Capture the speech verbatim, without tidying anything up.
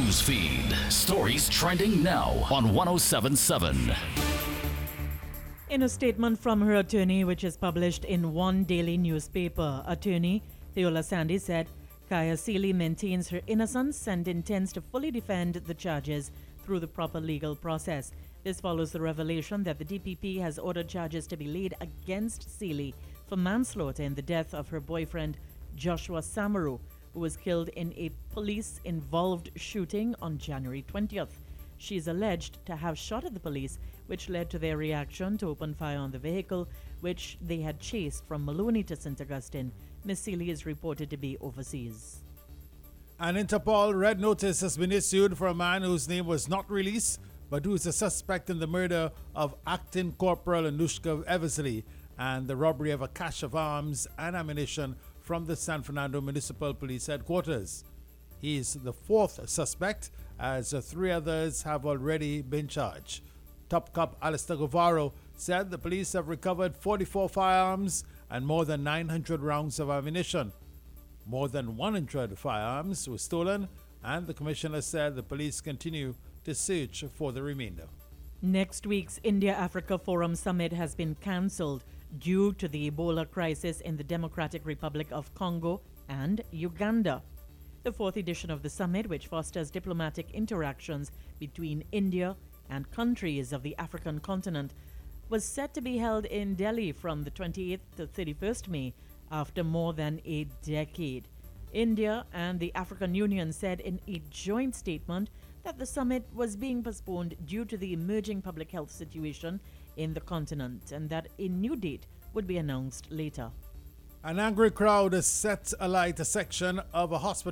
news feed. Stories trending now on one oh seven point seven. In a statement from her attorney, which is published in one daily newspaper, attorney Theola Sandy said Kaya Sealey maintains her innocence and intends to fully defend the charges through the proper legal process. This follows the revelation that the D P P has ordered charges to be laid against Sealey for manslaughter in the death of her boyfriend Joshua Samaru, who was killed in a police-involved shooting on January twentieth. She is alleged to have shot at the police, which led to their reaction to open fire on the vehicle, which they had chased from Maloney to Saint Augustine. Miss Sealey is reported to be overseas. An Interpol red notice has been issued for a man whose name was not released, but who is a suspect in the murder of Acting Corporal Anushka Eversley and the robbery of a cache of arms and ammunition from the San Fernando Municipal Police Headquarters. He is the fourth suspect, as three others have already been charged. Top Cop Alistair Guevara said the police have recovered forty-four firearms and more than nine hundred rounds of ammunition. More than one hundred firearms were stolen, and the commissioner said the police continue to search for the remainder. Next week's India-Africa Forum Summit has been cancelled due to the Ebola crisis in the Democratic Republic of Congo and Uganda. The fourth edition of the summit, which fosters diplomatic interactions between India and countries of the African continent, was set to be held in Delhi from the twenty-eighth to thirty-first May after more than a decade. India and the African Union said in a joint statement that the summit was being postponed due to the emerging public health situation in the continent and that a new date would be announced later. An angry crowd has set alight a section of a hospital